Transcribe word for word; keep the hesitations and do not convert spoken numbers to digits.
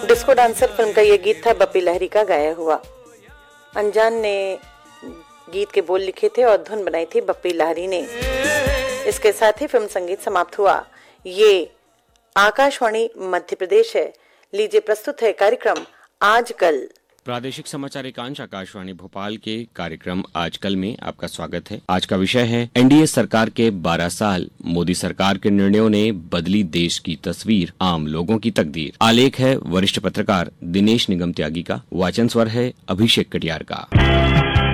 Disco dancer film का ये गीत था बप्पी लहरी का गाया हुआ। अनजान ने गीत के बोल लिखे थे और धुन बनाई थी बप्पी लहरी ने। इसके साथ ही फिल्म संगीत समाप्त हुआ। ये आकाशवाणी मध्य प्रदेश है। लीजिए प्रस्तुत है कार्यक्रम आजकल। प्रादेशिक समाचार एकांश आकाशवाणी भोपाल के कार्यक्रम आजकल में आपका स्वागत है। आज का विषय है एनडीए सरकार के बारह साल, मोदी सरकार के निर्णयों ने बदली देश की तस्वीर, आम लोगों की तकदीर। आलेख है वरिष्ठ पत्रकार दिनेश निगम त्यागी का, वाचन स्वर है अभिषेक कटियार का।